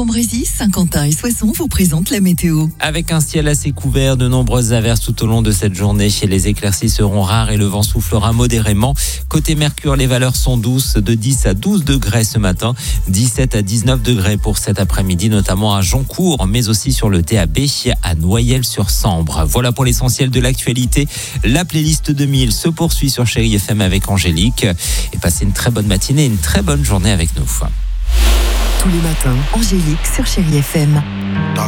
Bourg-en-Brésy, Saint-Quentin et Soissons vous présentent la météo. Avec un ciel assez couvert, de nombreuses averses tout au long de cette journée. Les éclaircies seront rares et le vent soufflera modérément. Côté Mercure, les valeurs sont douces, de 10 à 12 degrés ce matin, 17 à 19 degrés pour cet après-midi, notamment à Joncourt, mais aussi sur le TAB à Noyelles-sur-Sambre. Voilà pour l'essentiel de l'actualité. La playlist 2000 se poursuit sur Chérie FM avec Angélique. Et passez une très bonne matinée, une très bonne journée avec nous. Tous les matins, Angélique sur Chérie FM.